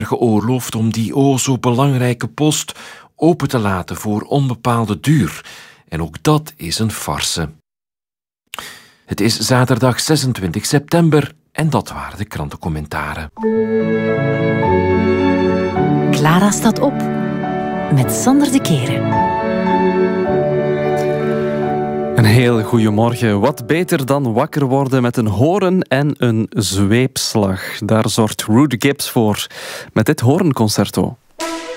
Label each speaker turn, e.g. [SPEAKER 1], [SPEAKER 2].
[SPEAKER 1] geoorloofd om die zo belangrijke post open te laten voor onbepaalde duur. En ook dat is een farce. Het is zaterdag 26 september en dat waren de krantencommentaren.
[SPEAKER 2] Clara staat op met Sander de Keren.
[SPEAKER 3] Een heel goeiemorgen. Wat beter dan wakker worden met een horen en een zweepslag. Daar zorgt Ruud Gibbs voor met dit hoornconcerto.